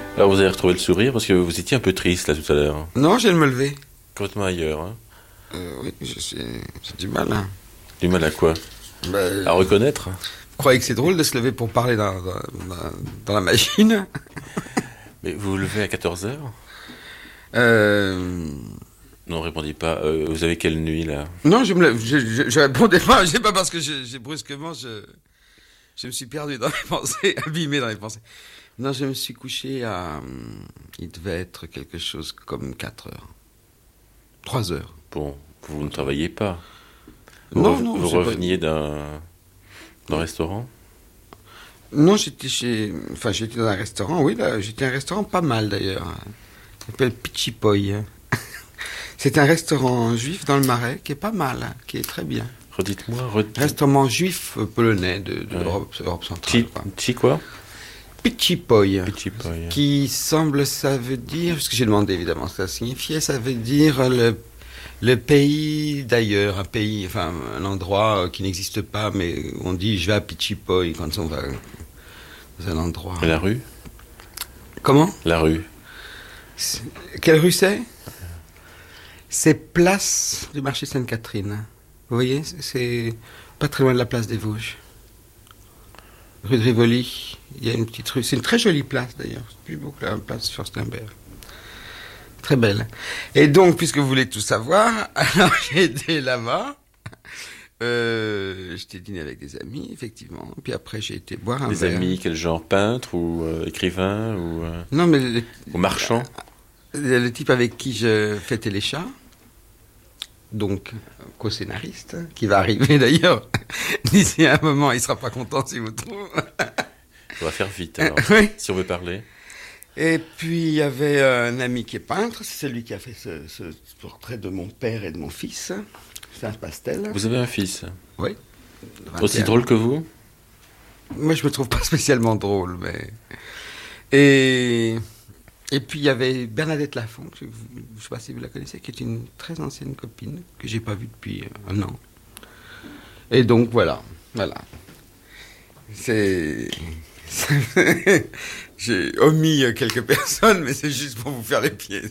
Alors vous avez retrouvé le sourire parce que vous étiez un peu triste là tout à l'heure. Non, je viens de me lever. Complètement ailleurs. Hein. Oui, j'ai du mal. Hein. Du mal à quoi? À reconnaître? Vous croyez que c'est drôle de se lever pour parler dans la machine? Mais vous vous levez à 14 heures? Non, répondez pas. Vous avez quelle nuit là? Non, je répondais pas. C'est pas parce que j'ai brusquement, je me suis perdu dans les pensées, abîmé dans les pensées. Non, je me suis couché à... Il devait être quelque chose comme 4 heures. 3 heures. Bon, vous ne travaillez pas. Non, vous reveniez d'un restaurant? Non, j'étais dans un restaurant, oui, là, j'étais un restaurant pas mal d'ailleurs. Ça s'appelle Pichipoy. C'est un restaurant juif dans le Marais qui est pas mal, qui est très bien. Redites-moi. Restaurant juif polonais de l'Europe centrale. Quoi? Pichipoy. Pichipoy. Qui semble, ça veut dire, parce que j'ai demandé évidemment ce que ça signifiait, ça veut dire le pays d'ailleurs, un endroit qui n'existe pas, mais on dit je vais à Pichipoy quand on va dans un endroit. Et la rue? Comment? La rue. Quelle rue c'est? C'est place du marché Sainte-Catherine. Vous voyez, c'est pas très loin de la place des Vosges. Rue de Rivoli, il y a une petite rue. C'est une très jolie place d'ailleurs. C'est plus beau que la place Fürstenberg. Très belle. Et donc, puisque vous voulez tout savoir, alors j'ai été là-bas. J'étais dîné avec des amis, effectivement. Puis après, j'ai été boire un verre. Des amis, quel genre? Peintre ou écrivain ou non, mais ou marchand? Le type avec qui je fêtais les chats. Donc, co-scénariste, qui va arriver d'ailleurs. D'ici un moment, il ne sera pas content si vous trouvez. On va faire vite alors, oui. Si on veut parler. Et puis, il y avait un ami qui est peintre, c'est celui qui a fait ce portrait de mon père et de mon fils. C'est un pastel. Vous avez un fils? Oui. Aussi drôle que vous? Moi, je me trouve pas spécialement drôle, mais... Et puis, il y avait Bernadette Lafont, je ne sais pas si vous la connaissez, qui est une très ancienne copine, que j'ai pas vue depuis un an. Et donc, voilà. J'ai omis quelques personnes, mais c'est juste pour vous faire les pieds.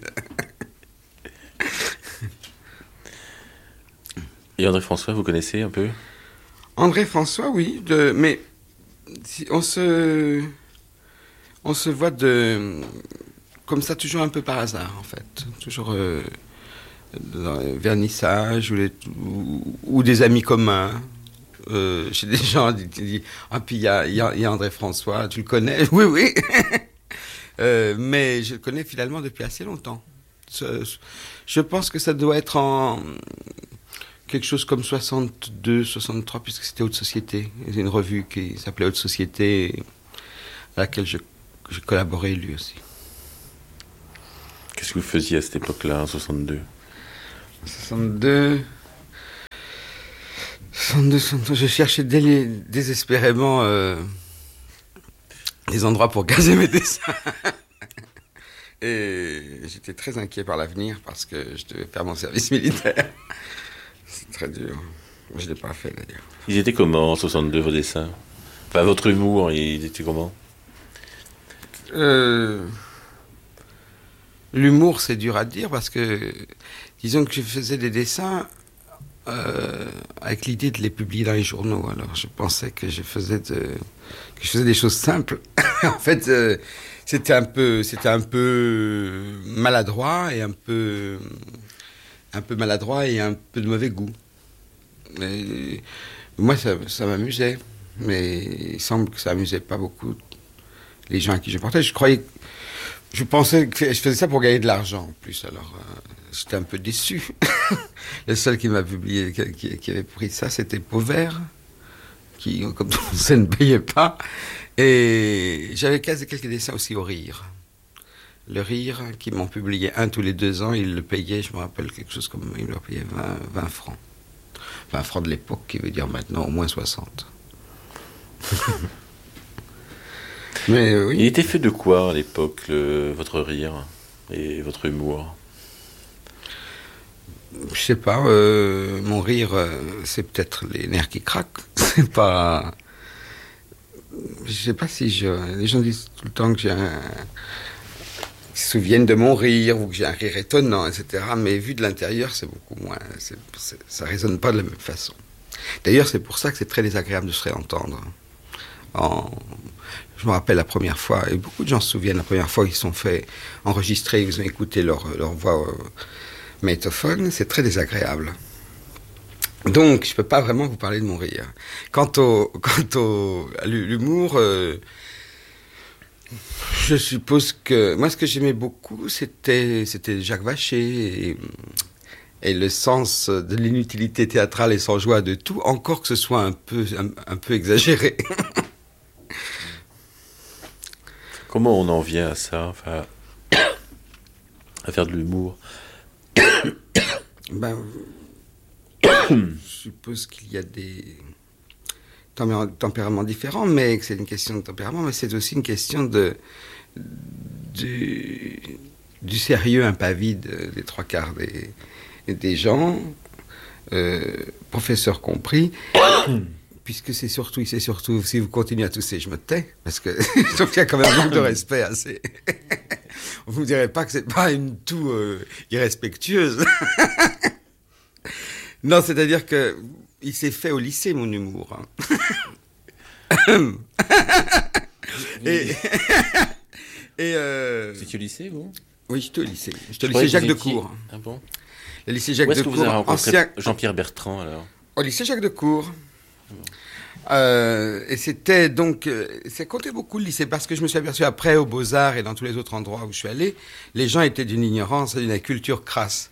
Et André François, vous connaissez un peu? André François, oui, mais on se voit comme ça, toujours un peu par hasard, en fait. Toujours dans les vernissages ou des amis communs. Chez des gens qui disent « Ah, puis il y a André François, tu le connais ?» Oui, oui. Mais je le connais finalement depuis assez longtemps. Je pense que ça doit être en quelque chose comme 62, 63, puisque c'était Haute Société. Il y a une revue qui s'appelait Haute Société, à laquelle je collaborais lui aussi. Qu'est-ce que vous faisiez à cette époque-là, en 62? 62, je cherchais désespérément des endroits pour gazer mes dessins. Et j'étais très inquiet par l'avenir parce que je devais faire mon service militaire. C'est très dur. Je ne l'ai pas fait d'ailleurs. Ils étaient comment en 62, vos dessins? Enfin, votre humour, il était comment? L'humour, c'est dur à dire parce que, disons que je faisais des dessins avec l'idée de les publier dans les journaux. Alors, je pensais que je faisais des choses simples. En fait, c'était un peu maladroit et un peu maladroit et un peu de mauvais goût. Mais, moi, ça m'amusait, mais il semble que ça amusait pas beaucoup les gens à qui je portais. Je pensais que je faisais ça pour gagner de l'argent en plus, alors j'étais un peu déçu. Le seul qui m'a publié, qui avait pris ça, c'était Pauvert, qui, comme tout le monde sait, ne payait pas. Et j'avais quelques dessins aussi au Rire. Le Rire, qui m'ont publié un tous les 2 ans, ils le payaient, je me rappelle, quelque chose comme, ils leur payaient 20 francs. 20 francs de l'époque, qui veut dire maintenant au moins 60. Mais oui. Il était fait de quoi à l'époque, votre rire et votre humour? Je sais pas, mon rire, c'est peut-être les nerfs qui craquent. C'est pas... Je sais pas si les gens disent tout le temps que j'ai qui se souviennent de mon rire, ou que j'ai un rire étonnant, etc. Mais vu de l'intérieur, c'est beaucoup moins. Ça résonne pas de la même façon. D'ailleurs, c'est pour ça que c'est très désagréable de se réentendre. Je me rappelle la première fois, et beaucoup de gens se souviennent la première fois qu'ils se sont fait enregistrer, ils ont écouté leur voix magnétophone, c'est très désagréable. Donc, je peux pas vraiment vous parler de mon rire. Quant à l'humour, je suppose que moi, ce que j'aimais beaucoup, c'était Jacques Vacher et le sens de l'inutilité théâtrale et sans joie de tout, encore que ce soit un peu exagéré. Comment on en vient à ça, enfin, à faire de l'humour? Ben, je suppose qu'il y a des tempéraments différents, mais que c'est une question de tempérament, mais c'est aussi une question du sérieux impavide des trois quarts des gens, professeurs compris, puisque c'est surtout, si vous continuez à tousser, je me tais, parce que donc il y a quand même un manque de respect assez. Vous ne me direz pas que c'est pas une toux irrespectueuse. Non, c'est-à-dire que il s'est fait au lycée, mon humour. Hein. Vous étiez au lycée, vous? Oui, j'étais au lycée. J'étais au lycée Jacques Decour. Ah bon? Le lycée Jacques Decour. Où est-ce que vous avez rencontré ancien... Jean-Pierre Bertrand, alors? Au lycée Jacques Decour. Et c'était donc... ça comptait beaucoup le lycée, parce que je me suis aperçu après, aux Beaux-Arts et dans tous les autres endroits où je suis allé, les gens étaient d'une ignorance et d'une culture crasse.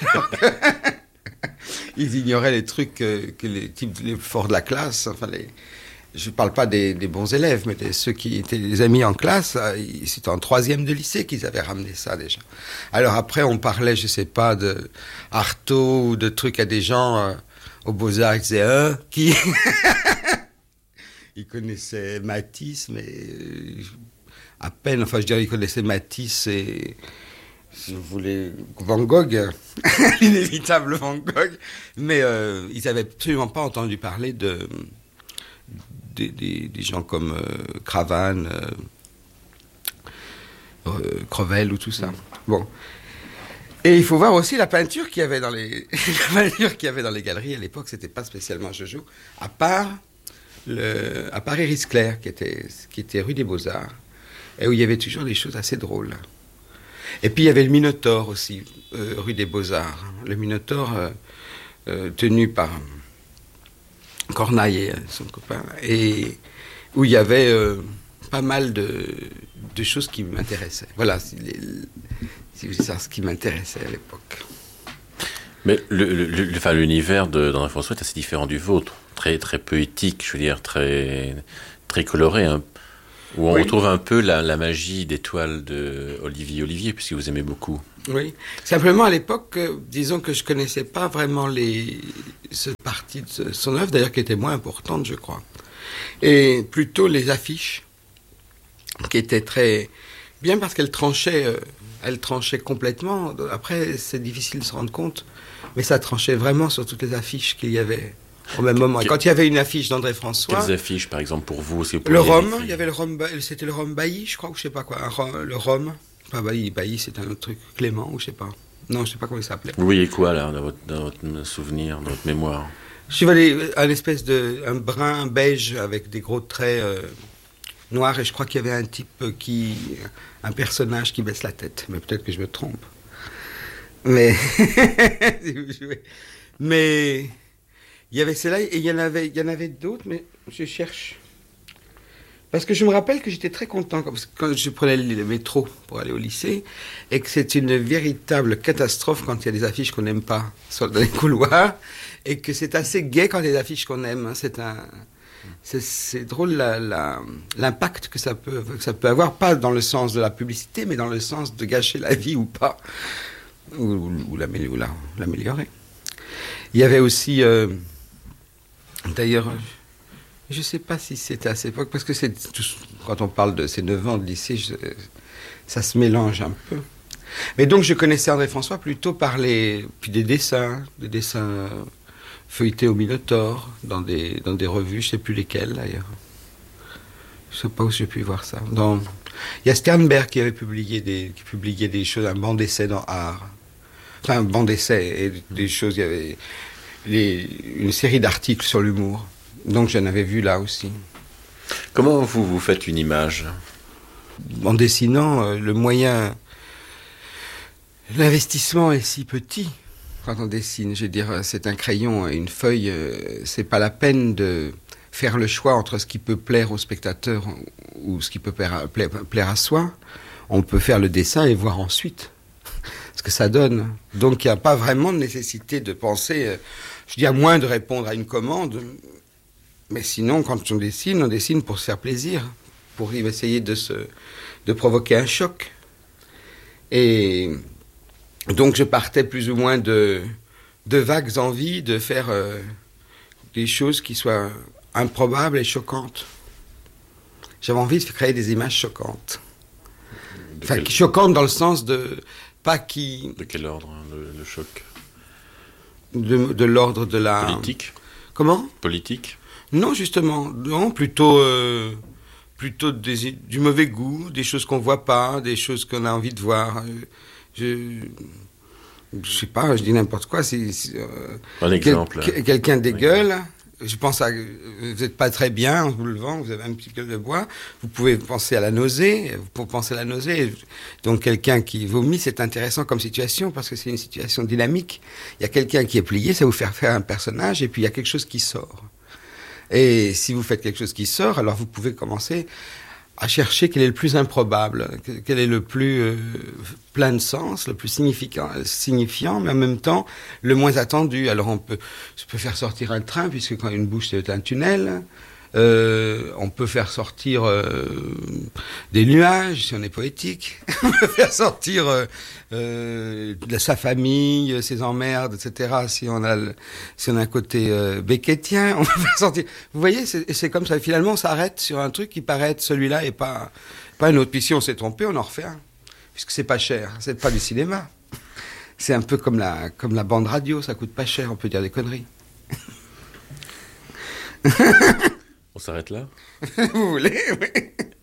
Ils ignoraient les trucs que les types les forts de la classe, enfin je ne parle pas des bons élèves, mais ceux qui étaient des amis en classe, c'était en 3e de lycée qu'ils avaient ramené ça déjà. Alors après, on parlait, je ne sais pas, de Artaud ou de trucs à des gens aux Beaux-Arts, ils disaient qui ils connaissaient Matisse, mais à peine, enfin je dirais ils connaissaient Matisse et... Si vous voulez, Van Gogh, l'inévitable Van Gogh, mais ils n'avaient absolument pas entendu parler des gens comme Cravane, Crevel ou tout ça. Bon. Et il faut voir aussi la peinture qu'il y avait dans les, galeries à l'époque, c'était pas spécialement Jojo, à part Iris Clair, qui était rue des Beaux-Arts, et où il y avait toujours des choses assez drôles. Et puis il y avait le Minotaure aussi, rue des Beaux-Arts. Le Minotaure tenu par Cornaille et son copain, et où il y avait pas mal de choses qui m'intéressaient. Voilà, si vous savez ça, ce qui m'intéressait à l'époque. Mais l'univers d'André François est assez différent du vôtre, très, très poétique, je veux dire, très, très coloré, hein. Où on retrouve un peu la magie des toiles d'Olivier, puisque vous aimez beaucoup. Oui, simplement à l'époque, disons que je ne connaissais pas vraiment cette partie de son œuvre, d'ailleurs qui était moins importante, je crois. Et plutôt les affiches, qui étaient très bien parce qu'elles tranchaient complètement. Après, c'est difficile de se rendre compte, mais ça tranchait vraiment sur toutes les affiches qu'il y avait. Au même moment. Quand il y avait une affiche d'André François... Quelles affiches, par exemple, pour vous? Le Rhum, il y avait le Rhum, c'était le Rhum Bailly, je crois, ou je sais pas quoi. Le Rhum, pas Bailly, c'est un autre truc. Clément, ou je sais pas. Non, je sais pas comment il s'appelait. Vous voyez quoi, là, dans votre souvenir, dans votre mémoire? Je suis allé à l'espèce un brun beige avec des gros traits noirs, et je crois qu'il y avait un personnage qui baisse la tête. Mais peut-être que je me trompe. Mais... Mais... Il y avait celle-là, et il y en avait d'autres, mais je cherche. Parce que je me rappelle que j'étais très content quand je prenais le métro pour aller au lycée, et que c'est une véritable catastrophe quand il y a des affiches qu'on n'aime pas dans les couloirs, et que c'est assez gai quand il y a des affiches qu'on aime. C'est drôle l'impact que ça peut avoir, pas dans le sens de la publicité, mais dans le sens de gâcher la vie ou pas, ou l'améliorer. Il y avait aussi... D'ailleurs, je ne sais pas si c'était à cette époque, parce que quand on parle de ces 9 ans de lycée, ça se mélange un peu. Mais donc, je connaissais André François plutôt puis des dessins feuilletés au Minotaure, dans des revues, je ne sais plus lesquelles d'ailleurs. Je ne sais pas où j'ai pu voir ça. Il y a Sternberg qui publiait des choses, un banc d'essai dans Art. Enfin, un banc d'essai et des choses, il y avait une série d'articles sur l'humour. Donc j'en avais vu là aussi. Comment vous faites une image? En dessinant, l'investissement est si petit quand on dessine. Je veux dire, c'est un crayon et une feuille, c'est pas la peine de faire le choix entre ce qui peut plaire au spectateur ou ce qui peut plaire à soi. On peut faire le dessin et voir ensuite ce que ça donne. Donc il n'y a pas vraiment de nécessité de penser, je dis à moins de répondre à une commande, mais sinon quand on dessine pour se faire plaisir, pour essayer de provoquer un choc. Et donc je partais plus ou moins de vagues envies de faire des choses qui soient improbables et choquantes. J'avais envie de créer des images choquantes. Enfin, choquantes dans le sens de... Pas qui... De quel ordre, le choc? De l'ordre de la... Politique? Comment? Politique? Non, justement. Non, plutôt du mauvais goût, des choses qu'on voit pas, des choses qu'on a envie de voir. Je sais pas, je dis n'importe quoi. Un exemple. Quelqu'un dégueule. Je pense vous n'êtes pas très bien en vous levant, vous avez un petit gueule de bois. Vous pouvez penser à la nausée. Pour penser à la nausée, donc quelqu'un qui vomit, c'est intéressant comme situation parce que c'est une situation dynamique. Il y a quelqu'un qui est plié, ça vous fait faire un personnage, et puis il y a quelque chose qui sort. Et si vous faites quelque chose qui sort, alors vous pouvez commencer à chercher quel est le plus improbable, quel est le plus plein de sens, le plus signifiant, mais en même temps le moins attendu. Alors je peux faire sortir un train, puisque quand une bouche c'est un tunnel. On peut faire sortir des nuages, si on est poétique. On peut faire sortir sa famille, ses emmerdes, etc. Si on a un côté beckettien, on peut faire sortir. Vous voyez, c'est comme ça. Finalement, on s'arrête sur un truc qui paraît être celui-là et pas un autre. Puis si on s'est trompé, on en refait un. Puisque c'est pas cher. C'est pas du cinéma. C'est un peu comme la bande radio. Ça coûte pas cher. On peut dire des conneries. On s'arrête là? Vous voulez, oui.